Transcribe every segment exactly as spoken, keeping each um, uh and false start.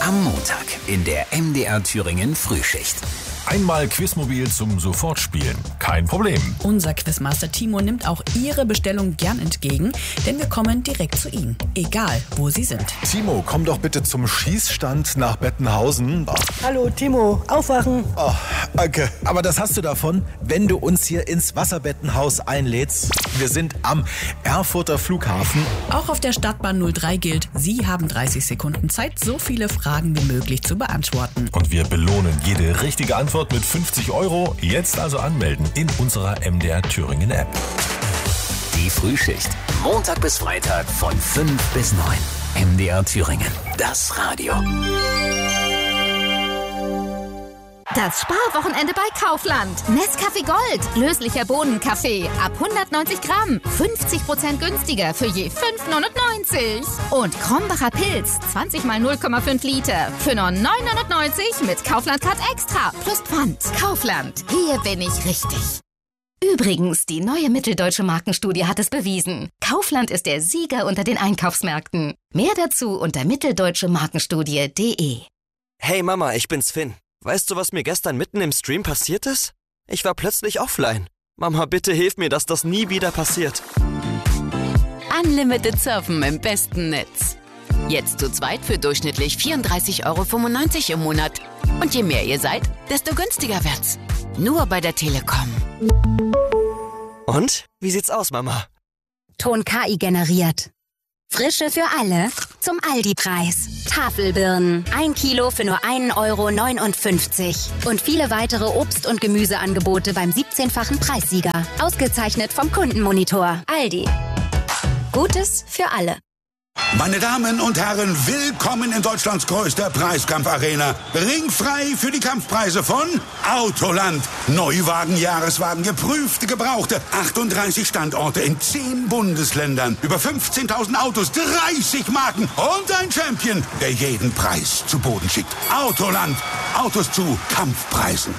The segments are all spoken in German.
Am Montag in der M D R Thüringen Frühschicht. Einmal Quizmobil zum Sofortspielen. Kein Problem. Unser Quizmaster Timo nimmt auch Ihre Bestellung gern entgegen, denn wir kommen direkt zu Ihnen, egal wo Sie sind. Timo, komm doch bitte zum Schießstand nach Bettenhausen. Oh. Hallo Timo, aufwachen. Oh, danke. Aber das hast du davon, wenn du uns hier ins Wasserbettenhaus einlädst. Wir sind am Erfurter Flughafen. Auch auf der Stadtbahn null drei gilt, Sie haben dreißig Sekunden Zeit, so viele Fragen wie möglich zu beantworten. Und wir belohnen jede richtige Antwort mit fünfzig Euro. Jetzt also anmelden in unserer M D R Thüringen App. Die Frühschicht. Montag bis Freitag von fünf bis neun. M D R Thüringen. Das Radio. Das Sparwochenende bei Kaufland. Nescafé Gold. Löslicher Bohnenkaffee. Ab hundertneunzig Gramm. fünfzig Prozent günstiger für je fünf neunundneunzig. Und Krombacher Pilz. zwanzig mal null Komma fünf Liter. Für nur neun neunundneunzig mit Kaufland Card Extra. Plus Pfand. Kaufland. Hier bin ich richtig. Übrigens, die neue Mitteldeutsche Markenstudie hat es bewiesen. Kaufland ist der Sieger unter den Einkaufsmärkten. Mehr dazu unter mitteldeutsche markenstudie punkt de. Hey Mama, ich bin's Finn. Weißt du, was mir gestern mitten im Stream passiert ist? Ich war plötzlich offline. Mama, bitte hilf mir, dass das nie wieder passiert. Unlimited Surfen im besten Netz. Jetzt zu zweit für durchschnittlich vierunddreißig Euro fünfundneunzig im Monat. Und je mehr ihr seid, desto günstiger wird's. Nur bei der Telekom. Und? Wie sieht's aus, Mama? Ton K I generiert. Frische für alle zum Aldi-Preis. Tafelbirnen. Ein Kilo für nur ein Euro neunundfünfzig. Und viele weitere Obst- und Gemüseangebote beim siebzehnfachen Preissieger. Ausgezeichnet vom Kundenmonitor. Aldi. Gutes für alle. Meine Damen und Herren, willkommen in Deutschlands größter Preiskampfarena. Ringfrei für die Kampfpreise von Autoland. Neuwagen, Jahreswagen, geprüfte, gebrauchte. achtunddreißig Standorte in zehn Bundesländern. Über fünfzehntausend Autos, dreißig Marken und ein Champion, der jeden Preis zu Boden schickt. Autoland. Autos zu Kampfpreisen.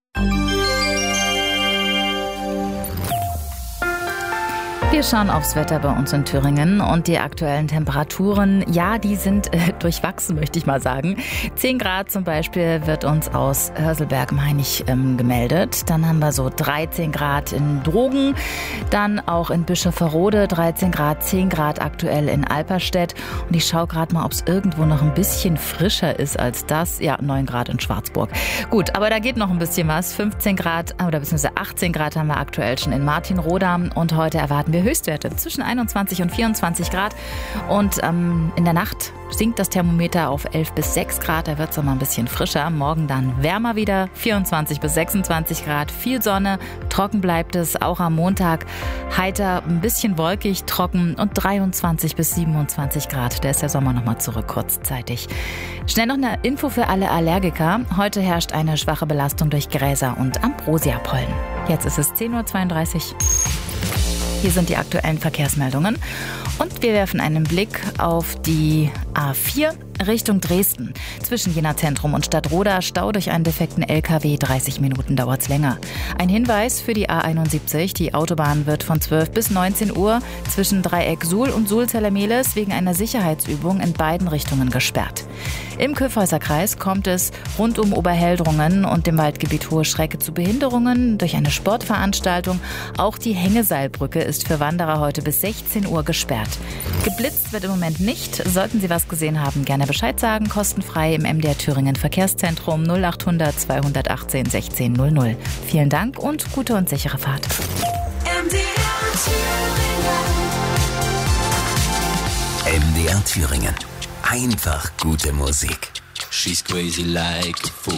Wir schauen aufs Wetter bei uns in Thüringen und die aktuellen Temperaturen, ja, die sind äh, durchwachsen, möchte ich mal sagen. zehn Grad zum Beispiel wird uns aus Hörselberg am Hainich ähm, gemeldet. Dann haben wir so dreizehn Grad in Drogen, dann auch in Bischofferode dreizehn Grad, zehn Grad aktuell in Alperstedt. Und ich schaue gerade mal, ob es irgendwo noch ein bisschen frischer ist als das. Ja, neun Grad in Schwarzburg. Gut, aber da geht noch ein bisschen was. fünfzehn Grad oder beziehungsweise achtzehn Grad haben wir aktuell schon in Martinroda und heute erwarten wir Höchstwerte zwischen einundzwanzig und vierundzwanzig Grad und ähm, in der Nacht sinkt das Thermometer auf elf bis sechs Grad, da wird es nochmal ein bisschen frischer. Morgen dann wärmer wieder, vierundzwanzig bis sechsundzwanzig Grad, viel Sonne, trocken bleibt es, auch am Montag heiter, ein bisschen wolkig, trocken und dreiundzwanzig bis siebenundzwanzig Grad, da ist der Sommer nochmal zurück kurzzeitig. Schnell noch eine Info für alle Allergiker, heute herrscht eine schwache Belastung durch Gräser und Ambrosiapollen. Jetzt ist es zehn Uhr zweiunddreißig. Hier sind die aktuellen Verkehrsmeldungen und wir werfen einen Blick auf die A vier Richtung Dresden. Zwischen Jena Zentrum und Stadtroda Stau durch einen defekten L K W, dreißig Minuten dauert's länger. Ein Hinweis für die A einundsiebzig, die Autobahn wird von zwölf bis neunzehn Uhr zwischen Dreieck Suhl und Suhl-Zellermehles wegen einer Sicherheitsübung in beiden Richtungen gesperrt. Im Kyffhäuserkreis kommt es rund um Oberheldrungen und dem Waldgebiet Hohe Schrecke zu Behinderungen durch eine Sportveranstaltung. Auch die Hängeseilbrücke ist für Wanderer heute bis sechzehn Uhr gesperrt. Geblitzt wird im Moment nicht. Sollten Sie was gesehen haben, gerne Bescheid sagen. Kostenfrei im M D R Thüringen Verkehrszentrum null achthundert zweihundertachtzehn sechzehn null null. Vielen Dank und gute und sichere Fahrt. M D R Thüringen. M D R Thüringen. Einfach gute Musik. She's crazy like a fool.